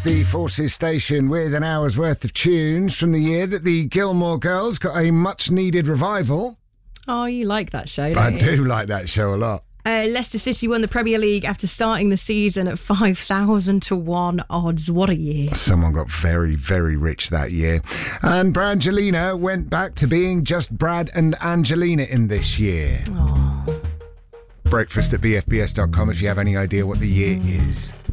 the Forces station with an hour's worth of tunes from the year that the Gilmore Girls got a much-needed revival. Oh, you like that show, don't I you? do like that show a lot. Leicester City won the Premier League after starting the season at 5,000 to 1 odds. What a year. Someone got very, very rich that year. And Brangelina went back to being just Brad and Angelina in this year. Oh. Breakfast at bfbs.com if you have any idea what the year is.